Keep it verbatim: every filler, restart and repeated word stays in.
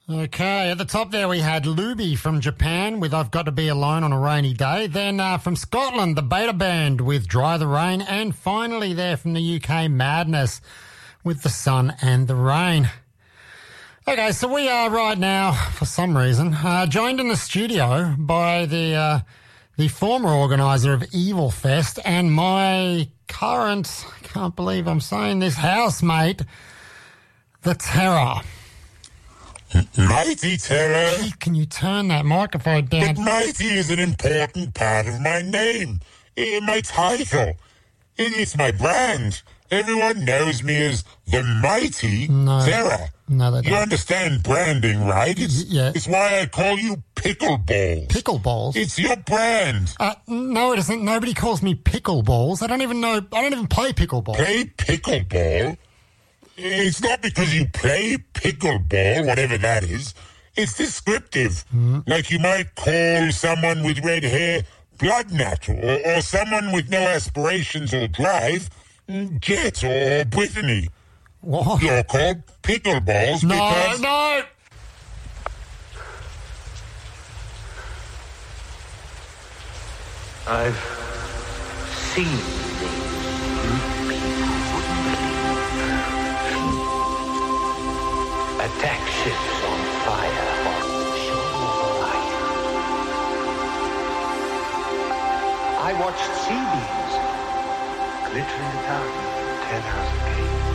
Okay, at the top there we had Luby from Japan with I've Got to Be Alone on a Rainy Day. Then uh, from Scotland, the Beta Band with Dry the Rain. And finally there from the U K, Madness with The Sun and the Rain. Okay, so we are right now, for some reason, uh, joined in the studio by the uh, the former organiser of Evil Fest and my current, I can't believe I'm saying this, housemate, The Terror. Mighty Terror. Gee, can you turn that microphone down? But Mighty is an important part of my name, eh, my title. It is my brand. Everyone knows me as the Mighty No. Terror. No, they You don't. understand branding, right? It's, yeah. It's why I call you Pickleballs. Pickleballs? It's your brand. Uh, no, it isn't. Nobody calls me pickleballs. I don't even know. I don't even play pickleball. Play pickleball? It's not because you play pickleball, whatever that is. It's descriptive. Mm. Like you might call someone with red hair blood natural, or, or someone with no aspirations or drive Jet or Brittany. What? You're called pickleballs No, because... no! I've seen things you people wouldn't believe. Attack ships on fire or shore light. I watched sea beams glitter in the dark in ten hours a day.